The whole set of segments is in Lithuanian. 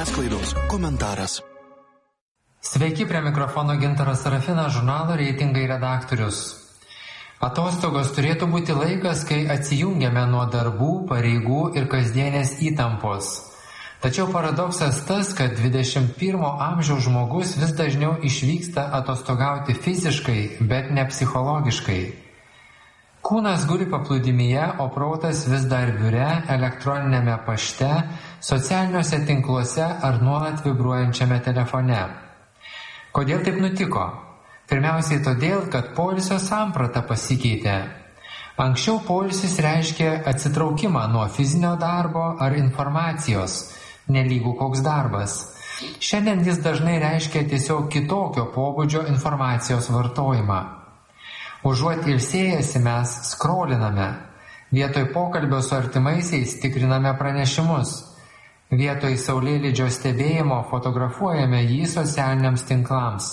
žiniasklaidos komentaras. Sveiki, prie mikrofono Gintaras Sarafinas, žurnalo Reitingai redaktorius. Atostogos turėtų būti laikas, kai atsijungiame nuo darbų, pareigų ir kasdienės įtampos. Tačiau paradoksas tas, kad 21 amžiaus žmogus vis dažniau išvyksta atostogauti fiziškai, bet ne psichologiškai. Kūnas guli paplūdimyje, o protas vis dar biure, elektroninėme pašte, socialiniuose tinkluose ar nuolat vibruojančiame telefone. Kodėl taip nutiko? Pirmiausiai todėl, kad poilsio samprata pasikeitė. Anksčiau poilsis reiškė atsitraukimą nuo fizinio darbo ar informacijos, nelygų koks darbas. Šiandien jis dažnai reiškia tiesiog kitokio pobūdžio informacijos vartojimą. Užuot ilsėjęsi mes skroliname. Vietoj pokalbio su artimaisiais tikriname pranešimus. Vietoj saulėlydžio stebėjimo fotografuojame jį socialiniams tinklams.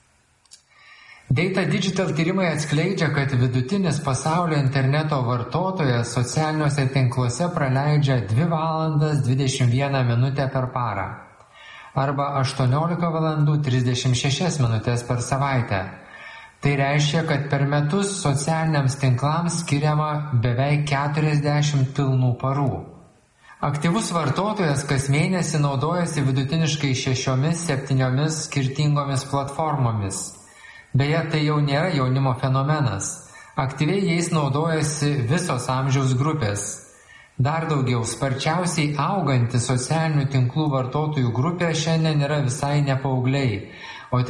Data Digital tyrimai atskleidžia, kad vidutinis pasaulio interneto vartotojas socialiniuose tinkluose praleidžia 2 valandas 21 minutę per parą arba 18 valandų 36 minutės per savaitę. Tai reiškia, kad per metus socialiniams tinklams skiriama beveik 40 pilnų parų. Aktyvus vartotojas kas mėnesį naudojasi vidutiniškai 6-7 skirtingomis platformomis. Beje, tai jau nėra jaunimo fenomenas. Aktyviai jais naudojasi visos amžiaus grupės. Dar daugiau, sparčiausiai auganti socialinių tinklų vartotojų grupė šiandien yra visai ne paaugliai, o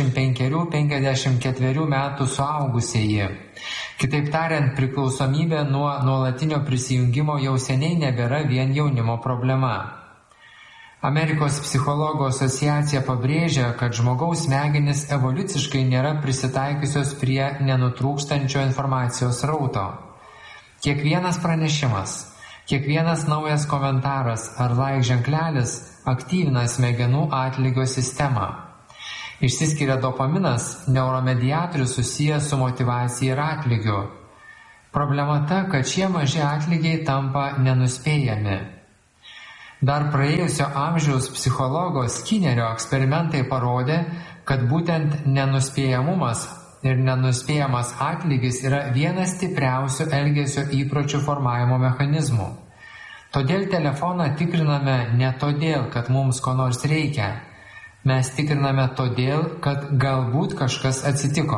35-54 metų suaugusieji. Kitaip tariant, priklausomybė nuo nuolatinio prisijungimo jau seniai nebėra vien jaunimo problema. Amerikos psichologų asociacija pabrėžia, kad žmogaus smegenys evoliuciškai nėra prisitaikiusios prie nenutrūkstančio informacijos srauto. Kiekvienas pranešimas, kiekvienas naujas komentaras ar like ženklelis aktyvina smegenų atlygio sistemą. Išsiskiria dopaminas, neuromediatorius susijęs su motyvacija ir atlygiu. Problema ta, kad šie maži atlygiai tampa nenuspėjami. Dar praėjusio amžiaus psichologo Skinnerio eksperimentai parodė, kad būtent nenuspėjamumas ir nenuspėjamas atlygis yra vienas stipriausių elgesio įpročių formavimo mechanizmų. Todėl telefoną tikriname ne todėl, kad mums ko nors reikia. Mes tikriname todėl, kad galbūt kažkas atsitiko.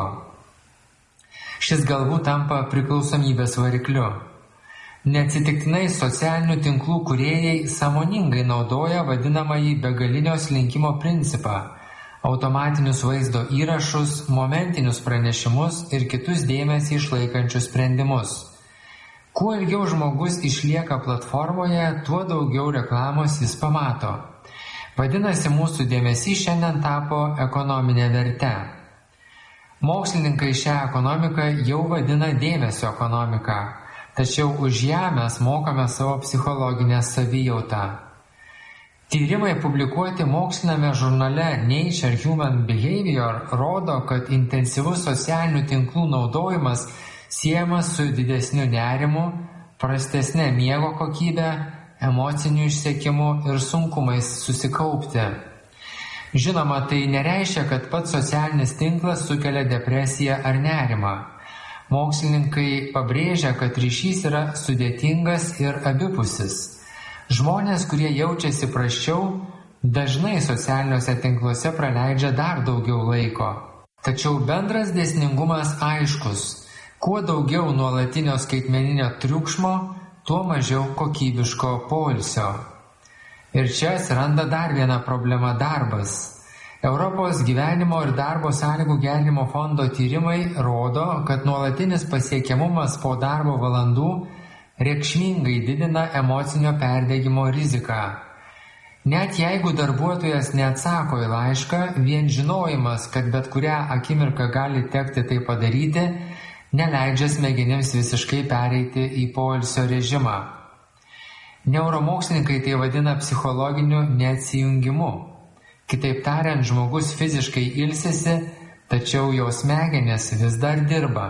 Šis galbūt tampa priklausomybės varikliu. Neatsitiktinai socialinių tinklų kūrėjai sąmoningai naudoja vadinamąjį begalinio slinkimo principą, automatinius vaizdo įrašus, momentinius pranešimus ir kitus dėmesį išlaikančius sprendimus. Kuo ilgiau žmogus išlieka platformoje, tuo daugiau reklamos jis pamato. Vadinasi, mūsų dėmesys šiandien tapo ekonominė verte. Mokslininkai šią ekonomiką jau vadina dėmesio ekonomika. Tačiau už ją mes mokame savo psichologinę savijautą. Tyrimai publikuoti mokslinėme žurnale Nature Human Behavior rodo, kad intensyvus socialinių tinklų naudojimas siejamas su didesniu nerimu, prastesne miego kokybė, emociniu išsekimu ir sunkumais susikaupti. Žinoma, tai nereiškia, kad pats socialinis tinklas sukelia depresiją ar nerimą. Mokslininkai pabrėžia, kad ryšys yra sudėtingas ir abipusis. Žmonės, kurie jaučiasi prasčiau, dažnai socialiniuose tinkluose praleidžia dar daugiau laiko. Tačiau bendras dėsningumas aiškus. Kuo daugiau nuolatinio skaitmeninio triukšmo, tuo mažiau kokybiško poilsio. Ir čia atsiranda dar viena problema – darbas. Europos gyvenimo ir darbo sąlygų gerinimo fondo tyrimai rodo, kad nuolatinis pasiekiamumas po darbo valandų reikšmingai didina emocinio perdegimo riziką. Net jeigu darbuotojas neatsako į laišką, vien žinojimas, kad bet kurią akimirką gali tekti tai padaryti, neleidžia smegenims visiškai pereiti į poilsio režimą. Neuromokslininkai tai vadina psichologiniu neatsijungimu. Kitaip tariant, žmogus fiziškai ilsisi, tačiau jo smegenys vis dar dirba.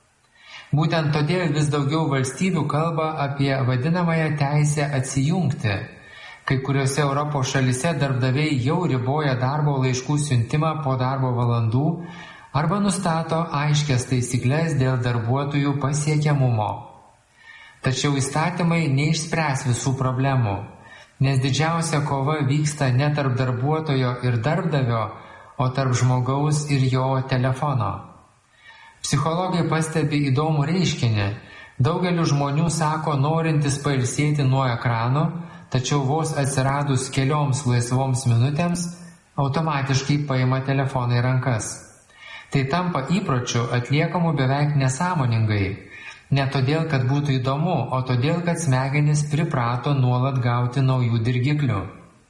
Būtent todėl vis daugiau valstybių kalba apie vadinamąją teisę atsijungti, Kai kuriuose Europos šalyse darbdaviai jau riboja darbo laiškų siuntimą po darbo valandų arba nustato aiškias taisyklės dėl darbuotojų pasiekiamumo. Tačiau įstatymai neišspręs visų problemų, nes didžiausia kova vyksta ne tarp darbuotojo ir darbdavio, o tarp žmogaus ir jo telefono. Psichologai pastebi įdomų reiškinį. Daugelis žmonių sako norintis pailsėti nuo ekrano, tačiau vos atsiradus kelioms laisvoms minutėms automatiškai paima telefoną į rankas. Tai tampa įpročiu atliekamu beveik nesąmoningai. Ne todėl, kad būtų įdomu, o todėl, kad smegenys priprato nuolat gauti naujų dirgiklių.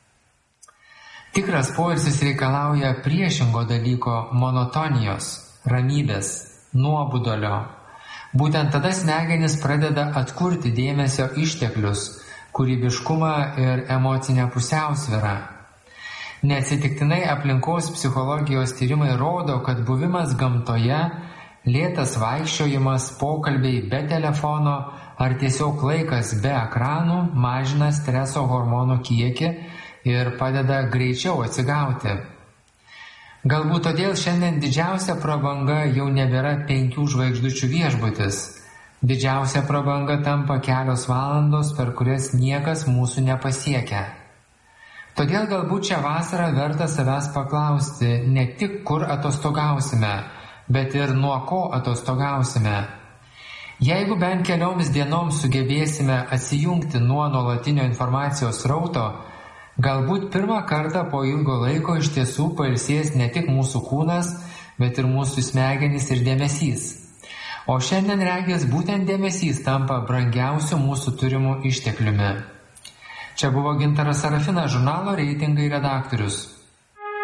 Tikras poilsis reikalauja priešingo dalyko – monotonijos, ramybės, nuobodulio. Būtent tada smegenys pradeda atkurti dėmesio išteklius, kūrybiškumą ir emocinę pusiausvyrą. Neatsitiktinai aplinkos psichologijos tyrimai rodo, kad buvimas gamtoje, lėtas vaikščiojimas, pokalbiai be telefono ar tiesiog laikas be ekranų mažina streso hormonų kiekį ir padeda greičiau atsigauti. Galbūt todėl šiandien didžiausia prabanga jau nebėra 5 žvaigždučių viešbutis. Didžiausia prabanga tampa kelios valandos, per kurias niekas mūsų nepasiekia. Todėl galbūt šią vasarą verta savęs paklausti ne tik, kur atostogausime, bet ir nuo ko atostogausime. Jeigu bent kelioms dienoms sugebėsime atsijungti nuo nuolatinio informacijos srauto, galbūt pirmą kartą po ilgo laiko iš tiesų pailsės ne tik mūsų kūnas, bet ir mūsų smegenys ir dėmesys. O šiandien regis būtent dėmesys tampa brangiausiu mūsų turimų ištekliumi. Čia buvo Gintaras Sarafinas, žurnalo Reitingai redaktorius.